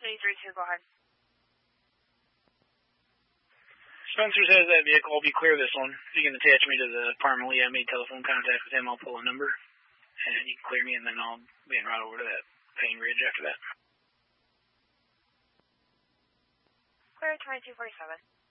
332, go ahead. Spencer says that vehicle will be clear this one. If you can attach me to the apartment lead, I made telephone contact with him, I'll pull a number. And you can clear me, and then I'll be en route over to that Payne Ridge after that. Clear 2247.